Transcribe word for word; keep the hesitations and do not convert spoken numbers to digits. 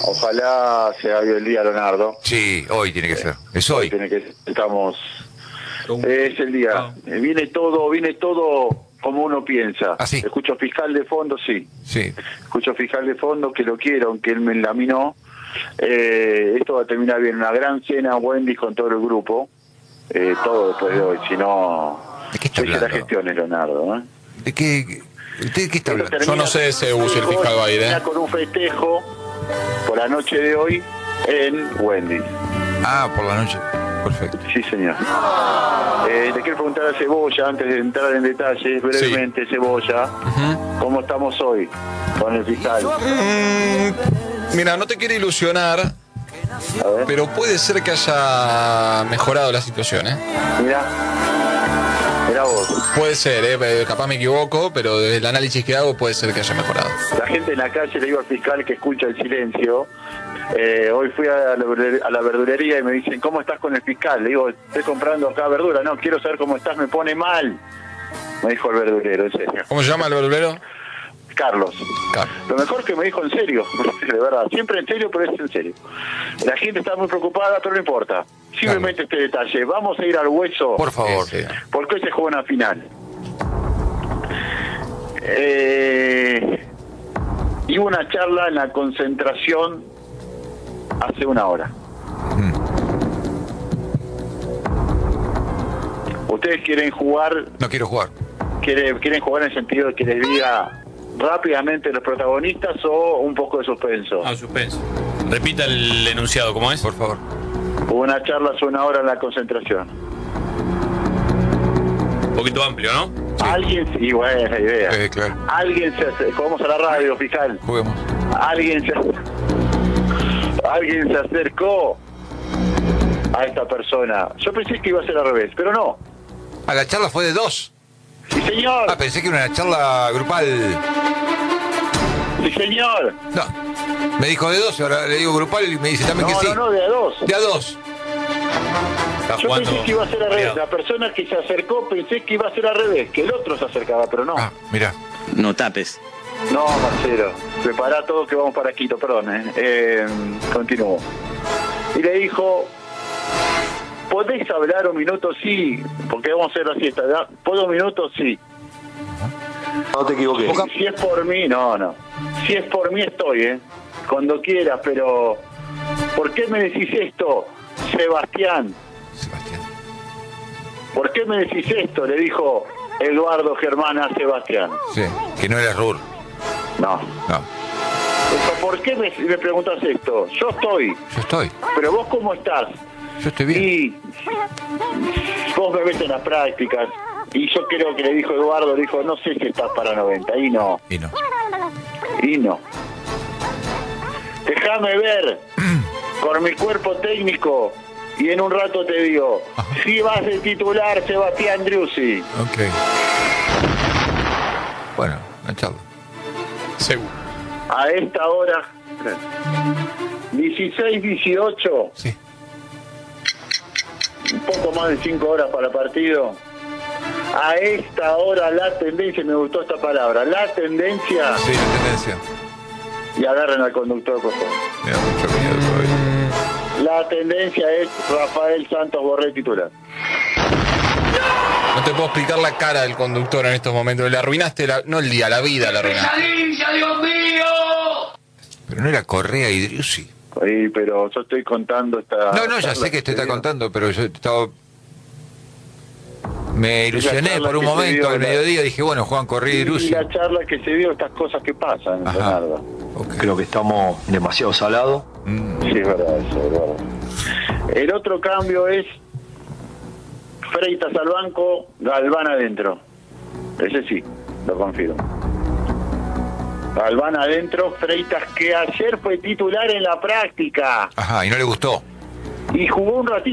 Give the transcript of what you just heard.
Ojalá sea hoy el día, Leonardo. Sí, hoy tiene que ser. Es hoy. Hoy tiene que estamos. Es el día. Viene todo, viene todo como uno piensa. ¿Ah, sí? Escucho fiscal de fondo, sí. Sí. Escucho fiscal de fondo que lo quiero, aunque él me laminó. Eh, esto va a terminar bien. Una gran cena, Wendy, con todo el grupo. Eh, todo después de hoy. Si no, ¿De qué está yo hice las hablando? gestiones, Leonardo. ¿eh? ¿De qué? ¿Usted de qué está hablando? Yo no sé ese bus, el fiscal va a ir, ¿eh? Con un festejo por la noche de hoy en Wendy. Ah, por la noche. Perfecto. Sí, señor. Eh, le quiero preguntar a Cebolla, antes de entrar en detalles, brevemente, sí. Cebolla, uh-huh. ¿Cómo estamos hoy con el fiscal? Mm, mira, no te quiero ilusionar, pero puede ser que haya mejorado la situación, ¿eh? Mira. Mira vos. Puede ser, ¿eh? Capaz me equivoco, pero desde el análisis que hago puede ser que haya mejorado. La gente en la calle, le digo al fiscal que escucha el silencio. Eh, hoy fui a la, a la verdulería y me dicen, ¿cómo estás con el fiscal? Le digo, estoy comprando acá verdura. No, quiero saber cómo estás, me pone mal. Me dijo el verdulero, en serio. ¿Cómo se llama el verdulero? Carlos. Carlos. Lo mejor que me dijo en serio, de verdad. Siempre en serio, pero es en serio. La gente está muy preocupada, pero no importa. Simplemente este detalle. Vamos a ir al hueso. Por favor. Sí, sí. Porque hoy se juega una final. Eh, y hubo una charla en la concentración hace una hora. Hmm. ¿Ustedes quieren jugar? No quiero jugar. ¿Quieren, quieren jugar en el sentido de que les diga rápidamente los protagonistas o un poco de suspenso? Ah, suspenso. Repita el enunciado, ¿cómo es? Por favor. Hubo una charla hace una hora en la concentración. Un poquito amplio, ¿no? Sí. Alguien, sí, bueno, es la idea. Eh, claro. Alguien se acercó, vamos a la radio, fiscal. Juguemos. Alguien se Alguien se acercó a esta persona. Yo pensé que iba a ser al revés, pero no. Ah, la charla fue de dos. Sí, señor. Ah, pensé que era una charla grupal. Sí, señor. No. Me dijo de dos, ahora le digo grupal y me dice también no, que sí. No, no, de a dos. De a dos. Yo pensé que iba a ser al revés. La persona que se acercó pensé que iba a ser al revés, que el otro se acercaba, pero no. Ah, mirá. No tapes. No, Marcelo, prepará todo que vamos para Quito, perdón, eh. eh continúo. Y le dijo, ¿podés hablar un minuto? Sí, porque vamos a hacer la siesta, ¿verdad? ¿Puedo un minuto? Sí. No te equivoques. Si es por mí, no, no. Si es por mí estoy, ¿eh? Cuando quieras, pero ¿por qué me decís esto, Sebastián? Sebastián. ¿Por qué me decís esto? Le dijo Eduardo Germán a Sebastián. Sí, que no era Rur. No. No. ¿Por qué me, me preguntas esto? Yo estoy. Yo estoy. Pero vos, ¿cómo estás? Yo estoy bien. Y vos me ves en las prácticas. Y yo creo que le dijo Eduardo, le dijo, no sé si estás para noventa. Y no. Y no. Y no. Déjame ver con mi cuerpo técnico y en un rato te digo, ajá, si vas de titular Sebastián Driussi. Ok. Bueno, una charla. Seguro. A esta hora, dieciséis dieciocho. Sí. Un poco más de cinco horas para el partido. A esta hora la tendencia, me gustó esta palabra, la tendencia. Sí, la tendencia. Y agarren al conductor, por favor. Me da mucho miedo todavía. La tendencia es Rafael Santos Borré titular. No te puedo explicar la cara del conductor en estos momentos. Le arruinaste, la, no el día, la vida la arruinaste. ¡Pesadilla, Dios mío! Pero no era Correa y Driussi. Sí, pero yo estoy contando esta... No, no, ya sé que te está contando, pero yo estaba... Me ilusioné por un momento al mediodía, dije, bueno, Juan Correa y Driussi. Y la charla que se dio, estas cosas que pasan, Leonardo. Okay. Creo que estamos demasiado salados. Mm. Sí, es verdad, eso es verdad. El otro cambio es Freitas al banco, Galván adentro. Ese sí, lo confirmo. Galván adentro, Freitas que ayer fue titular en la práctica. Ajá, y no le gustó. Y jugó un ratito.